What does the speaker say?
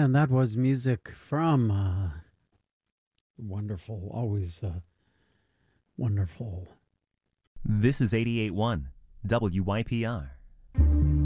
And that was music from wonderful, always wonderful. This is 88.1 WYPR.